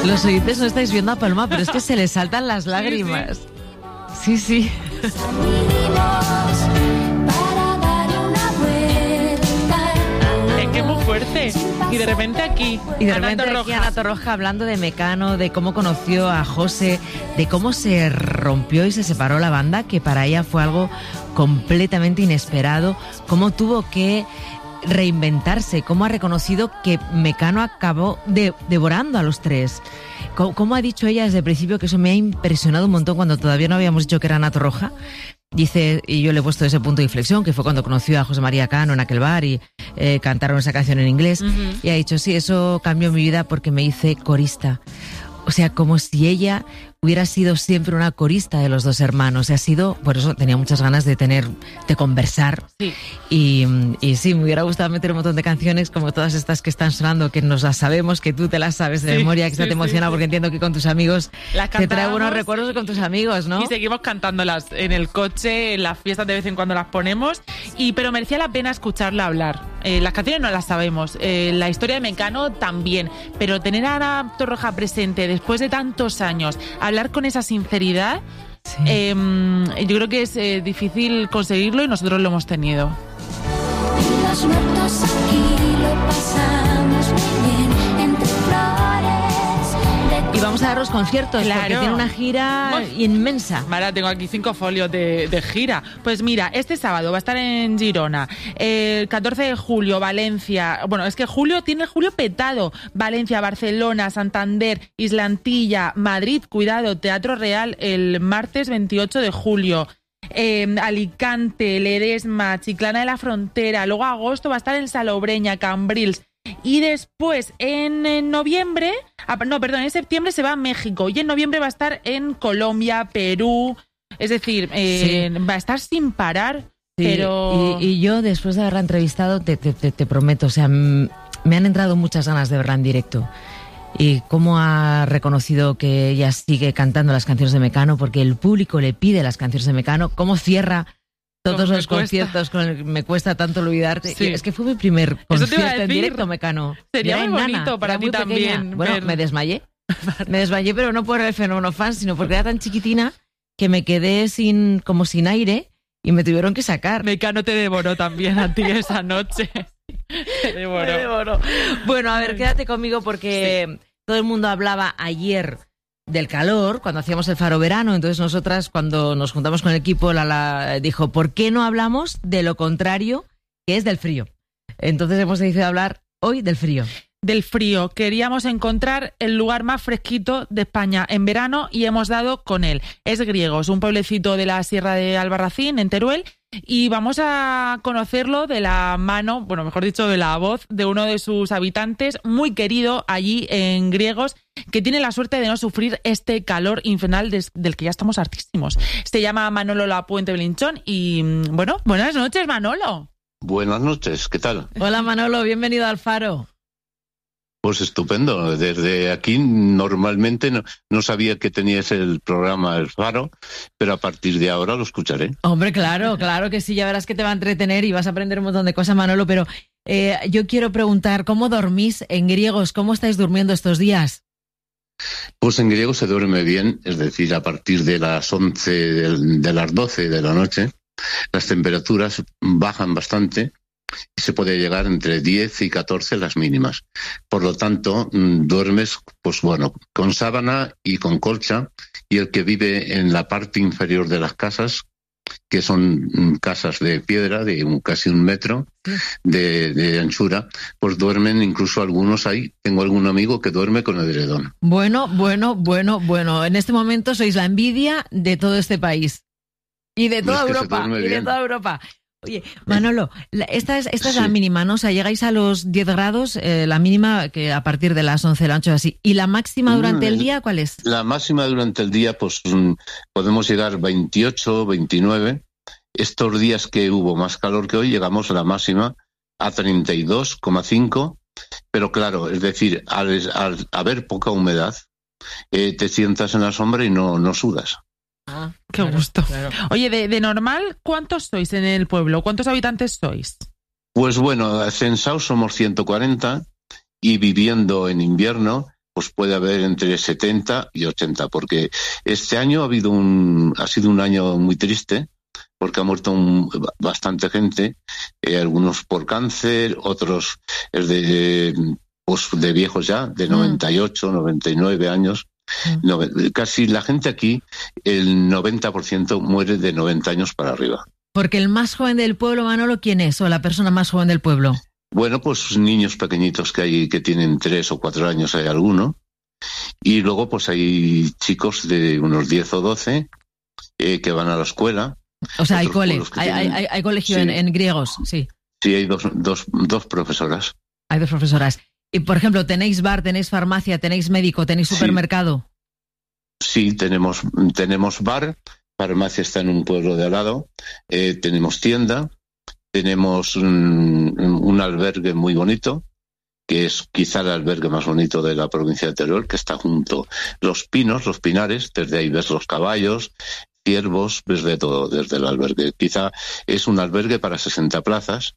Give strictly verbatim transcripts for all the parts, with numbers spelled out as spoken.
Los oyentes no estáis viendo a Paloma, pero es que se le saltan las lágrimas. Sí, sí. sí. Es que es muy fuerte. Y de repente aquí, y de repente Ana aquí Ana Torroja hablando de Mecano, de cómo conoció a José, de cómo se rompió y se separó la banda, que para ella fue algo completamente inesperado, cómo tuvo que reinventarse, cómo ha reconocido que Mecano acabó de, devorando a los tres. Cómo, cómo ha dicho ella desde el principio, que eso me ha impresionado un montón cuando todavía no habíamos dicho que era Ana Torroja. Dice, y yo le he puesto ese punto de inflexión, que fue cuando conoció a José María Cano en aquel bar y eh, cantaron esa canción en inglés. Uh-huh. Y ha dicho, sí, eso cambió mi vida porque me hice corista. O sea, como si ella hubiera sido siempre una corista de los dos hermanos. Ha sido, por eso tenía muchas ganas de tener, de conversar. Sí. Y, y sí, me hubiera gustado meter un montón de canciones como todas estas que están sonando, que nos las sabemos, que tú te las sabes de sí, memoria, que sí, se te emociona sí, porque sí. entiendo que con tus amigos te trae buenos recuerdos con tus amigos, ¿no? Y seguimos cantándolas en el coche, en las fiestas de vez en cuando las ponemos, y pero merecía la pena escucharla hablar. Eh, las canciones no las sabemos, eh, la historia de Mecano también, pero tener a Ana Torroja presente después de tantos años, hablar con esa sinceridad, sí. eh, yo creo que es eh, difícil conseguirlo y nosotros lo hemos tenido. Los muertos aquí lo pasamos muy bien entre flores. Y vamos a dar los conciertos, claro, porque tiene una gira Uf. inmensa. Mara, tengo aquí cinco folios de, de gira. Pues mira, este sábado va a estar en Girona, el catorce de julio, Valencia. Bueno, es que julio tiene el julio petado. Valencia, Barcelona, Santander, Isla Antilla, Madrid, cuidado, Teatro Real el martes veintiocho de julio. Eh, Alicante, Ledesma, Chiclana de la Frontera. Luego agosto va a estar en Salobreña, Cambrils. Y después en, en noviembre, no, perdón, en septiembre se va a México y en noviembre va a estar en Colombia, Perú, es decir, eh, sí. va a estar sin parar, sí. pero... Y, y yo después de haberla entrevistado, te, te, te, te prometo, o sea, m- me han entrado muchas ganas de verla en directo. Y cómo ha reconocido que ella sigue cantando las canciones de Mecano, porque el público le pide las canciones de Mecano, cómo cierra todos los conciertos con el, me cuesta tanto olvidarte. Sí. Es que fue mi primer concierto en directo, Mecano. Sería muy bonito nana, para ti también. Pequeña. Bueno, pero... me desmayé. me desmayé, pero no por el fenómeno fan, sino porque era tan chiquitina que me quedé sin como sin aire y me tuvieron que sacar. Mecano te devoró también a ti esa noche. Te devoró. Me devoró. Bueno, a ver, quédate conmigo porque sí. todo el mundo hablaba ayer del calor, cuando hacíamos el Faro Verano, entonces nosotras cuando nos juntamos con el equipo, Lala dijo, ¿por qué no hablamos de lo contrario, que es del frío? Entonces hemos decidido hablar hoy del frío. Del frío. Queríamos encontrar el lugar más fresquito de España en verano y hemos dado con él. Es Griegos, un pueblecito de la Sierra de Albarracín, en Teruel, y vamos a conocerlo de la mano, bueno, mejor dicho, de la voz de uno de sus habitantes, muy querido allí en Griegos, que tiene la suerte de no sufrir este calor infernal des, del que ya estamos hartísimos. Se llama Manolo Lapuente Belinchón y, bueno, buenas noches, Manolo. Buenas noches, ¿qué tal? Hola, Manolo, bienvenido al Faro. Pues estupendo. Desde aquí normalmente no, no sabía que tenías el programa El Faro, pero a partir de ahora lo escucharé. Hombre, claro, claro que sí, ya verás que te va a entretener y vas a aprender un montón de cosas, Manolo, pero eh, yo quiero preguntar, ¿cómo dormís en Griegos? ¿Cómo estáis durmiendo estos días? Pues en Griegos se duerme bien, es decir, a partir de las once, de, de las doce de la noche, las temperaturas bajan bastante. Se puede llegar entre diez y catorce las mínimas. Por lo tanto, duermes, pues bueno, con sábana y con colcha, y el que vive en la parte inferior de las casas, que son casas de piedra de un, casi un metro de, de anchura, pues duermen incluso algunos ahí. Tengo algún amigo que duerme con edredón. Bueno, bueno, bueno, bueno. En este momento sois la envidia de todo este país. Y de toda Europa. Y de toda Europa. Oye, Manolo, esta es, esta es sí. la mínima, ¿no? O sea, llegáis a los diez grados, eh, la mínima que a partir de las once de la noche así. ¿Y la máxima durante el día cuál es? La máxima durante el día, pues podemos llegar veintiocho, veintinueve. Estos días que hubo más calor que hoy, llegamos a la máxima a treinta y dos coma cinco. Pero claro, es decir, al, al haber poca humedad, eh, te sientas en la sombra y no, no sudas. Ah, qué claro, gusto. Claro. Oye, de, de normal, ¿cuántos sois en el pueblo? ¿Cuántos habitantes sois? Pues bueno, censados somos ciento cuarenta y viviendo en invierno pues puede haber entre setenta y ochenta, porque este año ha habido un, ha sido un año muy triste, porque ha muerto un, bastante gente, eh, algunos por cáncer, otros es de, pues de viejos ya, de noventa y ocho, noventa y nueve años. Mm. No, casi la gente aquí, el noventa por ciento muere de noventa años para arriba. Porque el más joven del pueblo, Manolo, ¿quién es? ¿O la persona más joven del pueblo? Bueno, pues niños pequeñitos que hay que tienen tres o cuatro años, hay alguno. Y luego pues hay chicos de unos diez o doce eh, que van a la escuela. O sea, hay cole, hay, tienen... hay, hay colegio sí. en, en griegos, sí. Sí, hay dos, dos, dos profesoras. Hay dos profesoras. Y, por ejemplo, ¿tenéis bar, tenéis farmacia, tenéis médico, tenéis supermercado? Sí, sí tenemos, tenemos bar, farmacia está en un pueblo de al lado, eh, tenemos tienda, tenemos un, un albergue muy bonito, que es quizá el albergue más bonito de la provincia de Teruel, que está junto los pinos, los pinares, desde ahí ves los caballos, ciervos, ves de todo desde el albergue. Quizá es un albergue para sesenta plazas,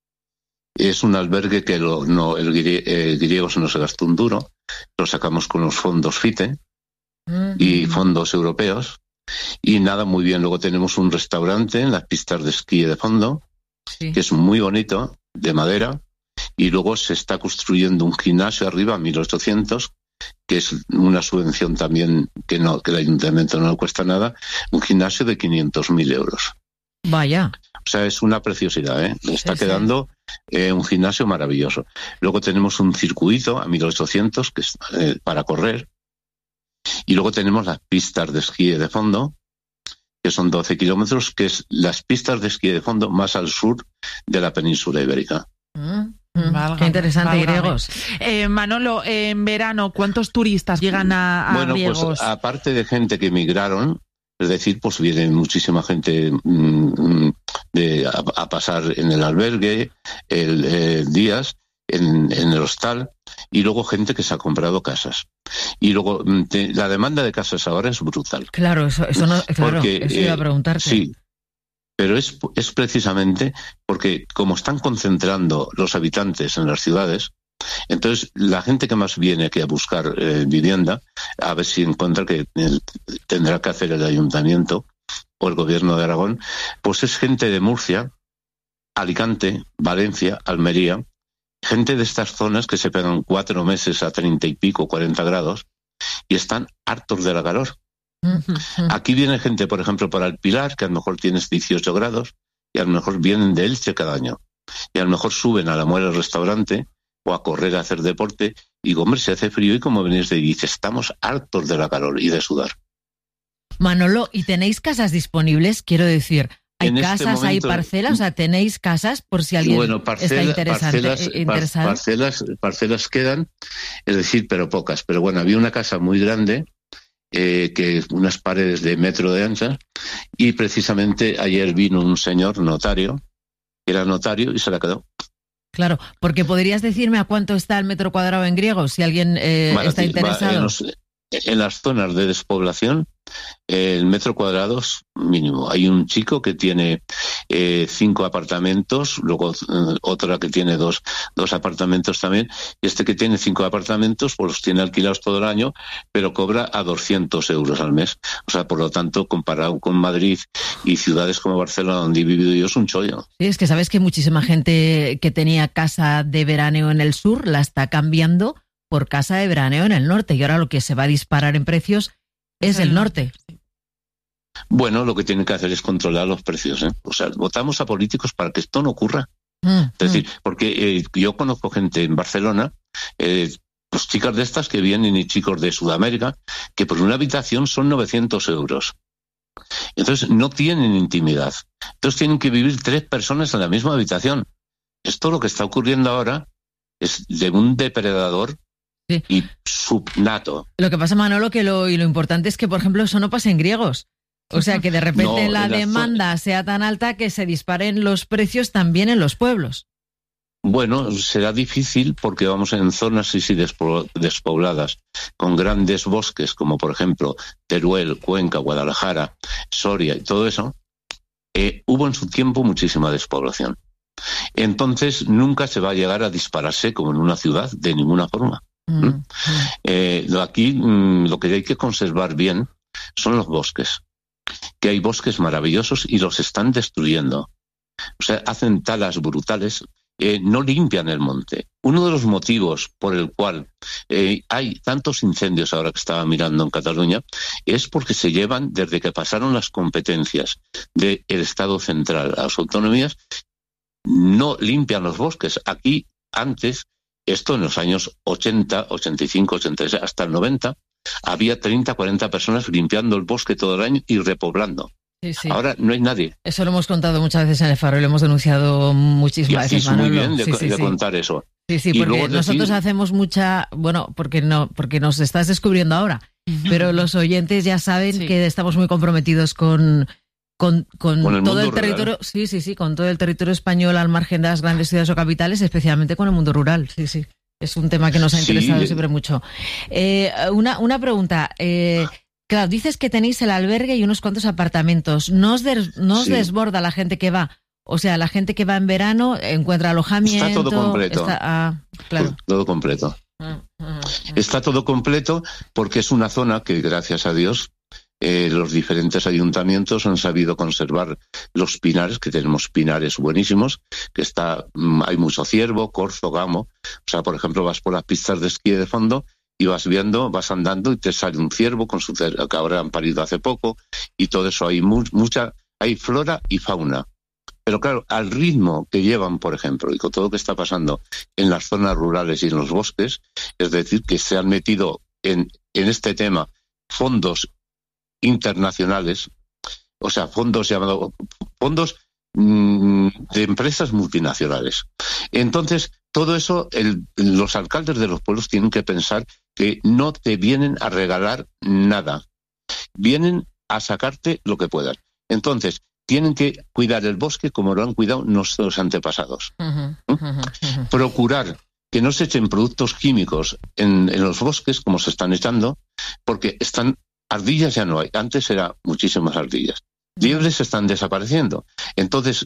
es un albergue que lo, no, el, grie, el griego no se gastó un duro, lo sacamos con los fondos FITE mm-hmm. y fondos europeos, y nada, muy bien. Luego tenemos un restaurante en las pistas de esquí de fondo, sí. que es muy bonito, de madera, y luego se está construyendo un gimnasio arriba a mil ochocientos, que es una subvención también que no que el ayuntamiento no le cuesta nada, un gimnasio de quinientos mil euros. Vaya. O sea, es una preciosidad, ¿eh? Está sí, quedando sí. Eh, un gimnasio maravilloso. Luego tenemos un circuito a mil ochocientos que es eh, para correr, y luego tenemos las pistas de esquí de fondo, que son doce kilómetros, que es las pistas de esquí de fondo más al sur de la península ibérica. Mm. Válgame, Qué interesante, válgame. Griegos. Eh, Manolo, en verano, ¿cuántos turistas llegan a, a bueno, Griegos? Pues aparte de gente que emigraron, es decir, pues viene muchísima gente mmm, de, a, a pasar en el albergue, el, eh, días, en, en el hostal, y luego gente que se ha comprado casas. Y luego te, la demanda de casas ahora es brutal. Claro, eso, eso no, claro, Porque, eso iba a preguntarte. Eh, sí. Pero es, es precisamente porque como están concentrando los habitantes en las ciudades, entonces la gente que más viene aquí a buscar eh, vivienda, a ver si encuentra que el, tendrá que hacer el ayuntamiento o el gobierno de Aragón, pues es gente de Murcia, Alicante, Valencia, Almería, gente de estas zonas que se pegan cuatro meses a treinta y pico, cuarenta grados, y están hartos de la calor. Aquí viene gente, por ejemplo, para el Pilar, que a lo mejor tienes dieciocho grados, y a lo mejor vienen de Elche cada año. Y a lo mejor suben a la muela al restaurante o a correr a hacer deporte, y digo, hombre, se hace frío, y como venís de dice, estamos hartos de la calor y de sudar. Manolo, ¿y tenéis casas disponibles? Quiero decir, ¿hay en casas, este momento, hay parcelas? O sea, ¿tenéis casas por si alguien bueno, parcela, está interesante, parcelas, interesado? Parcelas, parcelas quedan, es decir, pero pocas. Pero bueno, había una casa muy grande, Eh, que unas paredes de metro de ancha, y precisamente ayer vino un señor notario, que era notario, y se la quedó. Claro, porque podrías decirme a cuánto está el metro cuadrado en griego, si alguien eh, Maratil, está interesado. En, los, en las zonas de despoblación, el metro cuadrado es mínimo. Hay un chico que tiene eh, cinco apartamentos, luego eh, otra que tiene dos, dos apartamentos también, y este que tiene cinco apartamentos, pues los tiene alquilados todo el año, pero cobra a doscientos euros al mes. O sea, por lo tanto, comparado con Madrid y ciudades como Barcelona, donde he vivido yo, es un chollo. Sí, es que sabes que muchísima gente que tenía casa de veraneo en el sur la está cambiando por casa de veraneo en el norte, y ahora lo que se va a disparar en precios es el norte. Bueno, lo que tienen que hacer es controlar los precios, ¿eh? O sea, votamos a políticos para que esto no ocurra. Mm, es decir, mm. porque eh, yo conozco gente en Barcelona, eh, pues chicas de estas que vienen y chicos de Sudamérica, que por una habitación son novecientos euros. Entonces no tienen intimidad. Entonces tienen que vivir tres personas en la misma habitación. Esto lo que está ocurriendo ahora es de un depredador. Sí. Y subnato. Lo que pasa, Manolo, que lo, y lo importante es que, por ejemplo, eso no pasa en griegos. O sea, que de repente no, la demanda la... sea tan alta que se disparen los precios también en los pueblos. Bueno, será difícil porque vamos en zonas sí, sí, despobladas, con grandes bosques, como por ejemplo Teruel, Cuenca, Guadalajara, Soria y todo eso. Eh, hubo en su tiempo muchísima despoblación. Entonces nunca se va a llegar a dispararse como en una ciudad, de ninguna forma. Mm. ¿Mm? Eh, lo aquí mm, lo que hay que conservar bien son los bosques, que hay bosques maravillosos y los están destruyendo. O sea, hacen talas brutales, eh, no limpian el monte. Uno de los motivos por el cual eh, hay tantos incendios ahora que estaba mirando en Cataluña es porque se llevan, desde que pasaron las competencias del Estado central a las autonomías, no limpian los bosques. Aquí, antes, esto en los años ochenta, ochenta y cinco, ochenta y seis, hasta el noventa, había treinta, cuarenta personas limpiando el bosque todo el año y repoblando. Sí, sí. Ahora no hay nadie. Eso lo hemos contado muchas veces en El Faro y lo hemos denunciado muchísimas veces. Y muy bien de, sí, sí, de sí. contar eso. Sí, sí, y porque nosotros decir... hacemos mucha... Bueno, porque no porque nos estás descubriendo ahora, pero los oyentes ya saben sí. que estamos muy comprometidos con... Con, con, con el todo el territorio, rural. sí, sí, sí, con todo el territorio español al margen de las grandes ciudades o capitales, especialmente con el mundo rural, sí, sí. Es un tema que nos ha interesado sí. siempre mucho. Eh, una, una pregunta, eh, claro, dices que tenéis el albergue y unos cuantos apartamentos. ¿No os, des, no os sí. desborda la gente que va? O sea, la gente que va en verano encuentra alojamiento. Está todo completo. Está, ah, claro. Todo completo. Ah, ah, ah. Está todo completo porque es una zona que, gracias a Dios, Eh, los diferentes ayuntamientos han sabido conservar los pinares, que tenemos pinares buenísimos, que está mm, hay mucho ciervo, corzo, gamo. O sea, por ejemplo, vas por las pistas de esquí de fondo y vas viendo, vas andando y te sale un ciervo con su cer- que ahora han parido hace poco, y todo eso, hay mu- mucha, hay flora y fauna. Pero claro, al ritmo que llevan, por ejemplo, y con todo lo que está pasando en las zonas rurales y en los bosques, es decir, que se han metido en, en este tema fondos internacionales, o sea, fondos llamados fondos mmm, de empresas multinacionales. Entonces, todo eso, el, los alcaldes de los pueblos tienen que pensar que no te vienen a regalar nada, vienen a sacarte lo que puedan. Entonces, tienen que cuidar el bosque como lo han cuidado nuestros antepasados. Uh-huh, uh-huh, uh-huh. Procurar que no se echen productos químicos en, en los bosques, como se están echando, porque están ardillas ya no hay, antes eran muchísimas ardillas. Liebres están desapareciendo. Entonces,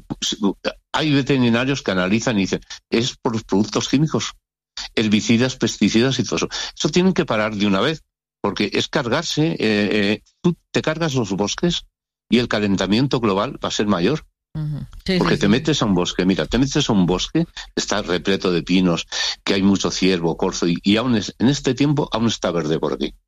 hay veterinarios que analizan y dicen, es por los productos químicos, herbicidas, pesticidas y todo eso. Eso tienen que parar de una vez, porque es cargarse, eh, eh, tú te cargas los bosques y el calentamiento global va a ser mayor. Uh-huh. Sí, porque sí, te sí. metes a un bosque, mira, te metes a un bosque, está repleto de pinos, que hay mucho ciervo, corzo, y, y aún es, en este tiempo aún está verde por aquí.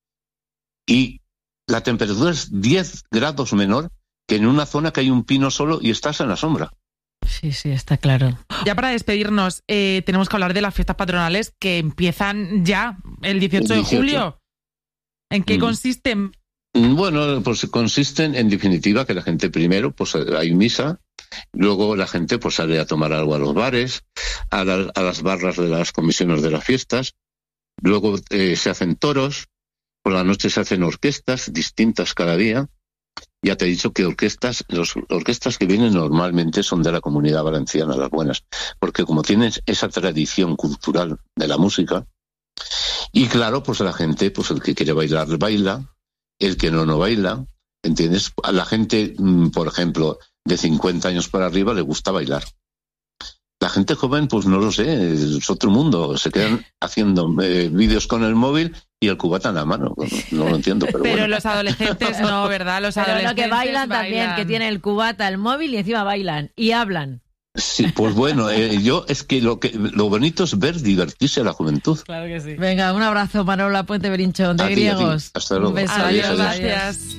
Y la temperatura es diez grados menor que en una zona que hay un pino solo y estás en la sombra. Sí, sí, está claro. Ya para despedirnos, eh, tenemos que hablar de las fiestas patronales que empiezan ya el dieciocho de julio. ¿En qué mm. consisten? Bueno, pues consisten en definitiva que la gente primero, pues hay misa, luego la gente pues sale a tomar algo a los bares, a, la, a las barras de las comisiones de las fiestas, luego eh, se hacen toros. Por la noche se hacen orquestas distintas cada día. Ya te he dicho que orquestas, las orquestas que vienen normalmente son de la Comunidad Valenciana, las buenas, porque como tienen esa tradición cultural de la música, y claro, pues la gente, pues el que quiere bailar, baila, el que no, no baila, ¿entiendes? A la gente, por ejemplo, de cincuenta años para arriba le gusta bailar. La gente joven, pues no lo sé, es otro mundo. Se quedan haciendo eh, vídeos con el móvil y el cubata en la mano. No lo entiendo, pero, pero bueno. Los adolescentes no, ¿verdad? Los pero adolescentes lo que bailan, bailan también, que tienen el cubata, el móvil y encima bailan y hablan. Sí, pues bueno, eh, yo es que lo que lo bonito es ver divertirse a la juventud. Claro que sí. Venga, un abrazo, Manuela Puente Berinchón, de a ti, Griegos. A ti. Hasta luego. Un beso. Adiós, Adiós. Gracias.